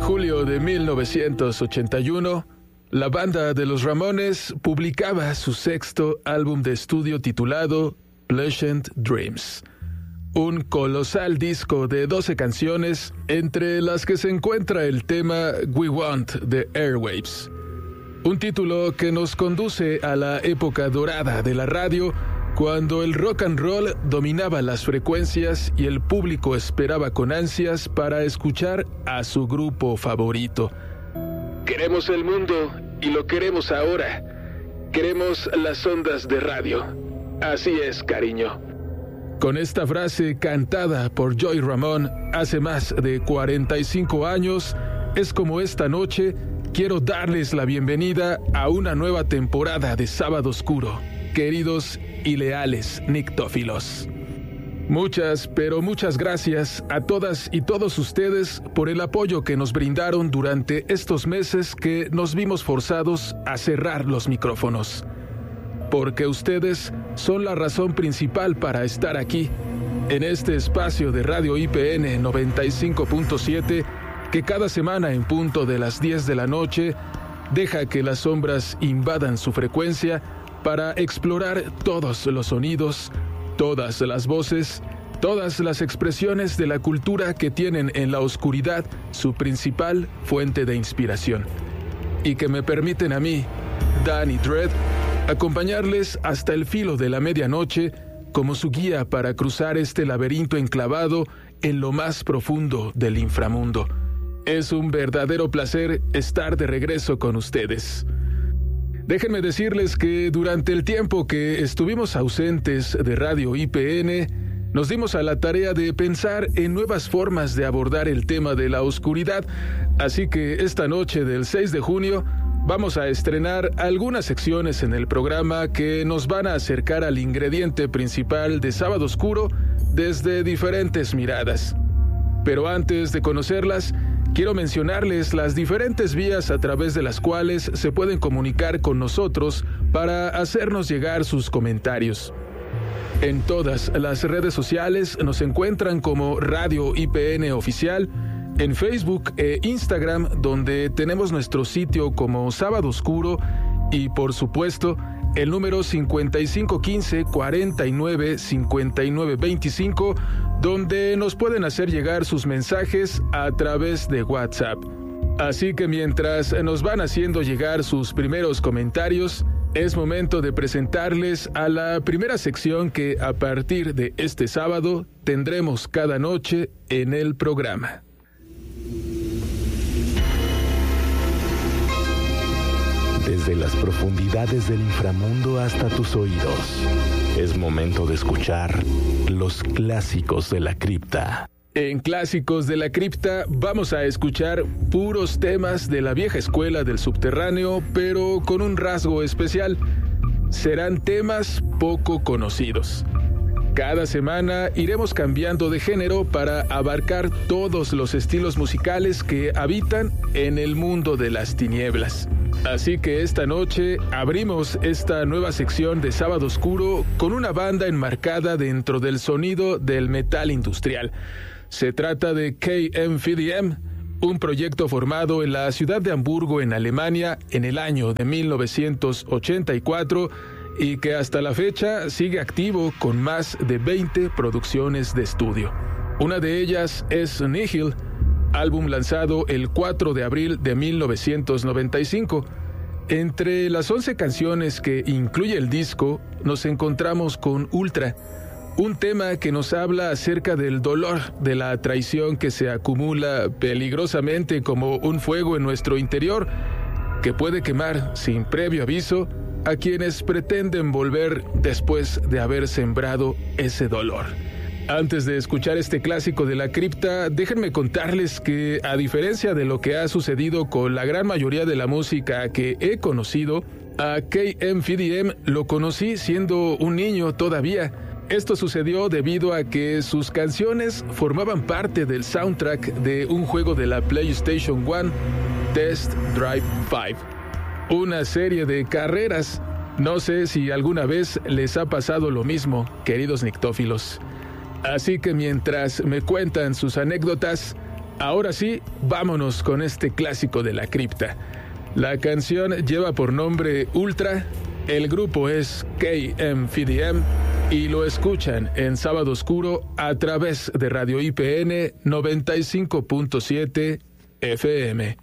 julio de 1981, la banda de los Ramones publicaba su sexto álbum de estudio titulado Pleasant Dreams. Un colosal disco de 12 canciones, entre las que se encuentra el tema We Want the Airwaves. Un título que nos conduce a la época dorada de la radio, cuando el rock and roll dominaba las frecuencias y el público esperaba con ansias para escuchar a su grupo favorito. Queremos el mundo y lo queremos ahora. Queremos las ondas de radio. Así es, cariño. Con esta frase cantada por Joey Ramone hace más de 45 años, es como esta noche quiero darles la bienvenida a una nueva temporada de Sábado Oscuro, queridos y leales nictófilos. Muchas, pero muchas gracias a todas y todos ustedes por el apoyo que nos brindaron durante estos meses que nos vimos forzados a cerrar los micrófonos. Porque ustedes son la razón principal para estar aquí, en este espacio de Radio IPN 95.7, que cada semana en punto de las 10 de la noche deja que las sombras invadan su frecuencia para explorar todos los sonidos, todas las voces, todas las expresiones de la cultura que tienen en la oscuridad su principal fuente de inspiración. Y que me permiten a mí, Danny Dread, acompañarles hasta el filo de la medianoche como su guía para cruzar este laberinto enclavado en lo más profundo del inframundo. Es un verdadero placer estar de regreso con ustedes. Déjenme decirles que durante el tiempo que estuvimos ausentes de Radio IPN, nos dimos a la tarea de pensar en nuevas formas de abordar el tema de la oscuridad, así que esta noche del 6 de junio vamos a estrenar algunas secciones en el programa que nos van a acercar al ingrediente principal de Sábado Oscuro desde diferentes miradas. Pero antes de conocerlas, quiero mencionarles las diferentes vías a través de las cuales se pueden comunicar con nosotros para hacernos llegar sus comentarios. En todas las redes sociales nos encuentran como Radio IPN Oficial, en Facebook e Instagram, donde tenemos nuestro sitio como Sábado Oscuro, y por supuesto el número 5515-495925, donde nos pueden hacer llegar sus mensajes a través de WhatsApp. Así que mientras nos van haciendo llegar sus primeros comentarios, es momento de presentarles a la primera sección que a partir de este sábado tendremos cada noche en el programa. Desde las profundidades del inframundo hasta tus oídos, es momento de escuchar los clásicos de la cripta. En Clásicos de la Cripta vamos a escuchar puros temas de la vieja escuela del subterráneo, pero con un rasgo especial. Serán temas poco conocidos. Cada semana iremos cambiando de género para abarcar todos los estilos musicales que habitan en el mundo de las tinieblas. Así que esta noche abrimos esta nueva sección de Sábado Oscuro con una banda enmarcada dentro del sonido del metal industrial. Se trata de KMFDM, un proyecto formado en la ciudad de Hamburgo, en Alemania, en el año de 1984 y que hasta la fecha sigue activo con más de 20 producciones de estudio. Una de ellas es Nihil, álbum lanzado el 4 de abril de 1995. Entre las 11 canciones que incluye el disco, nos encontramos con Ultra, un tema que nos habla acerca del dolor de la traición que se acumula peligrosamente como un fuego en nuestro interior, que puede quemar sin previo aviso a quienes pretenden volver después de haber sembrado ese dolor. Antes de escuchar este clásico de la cripta, déjenme contarles que, a diferencia de lo que ha sucedido con la gran mayoría de la música que he conocido, a KMFDM lo conocí siendo un niño todavía. Esto sucedió debido a que sus canciones formaban parte del soundtrack de un juego de la PlayStation 1, Test Drive 5. Una serie de carreras. No sé si alguna vez les ha pasado lo mismo, queridos nictófilos. Así que mientras me cuentan sus anécdotas, Ahora sí, vámonos con este clásico de la cripta. La canción lleva por nombre Ultra, el grupo es KMFDM y lo escuchan en Sábado Oscuro a través de Radio IPN 95.7 FM.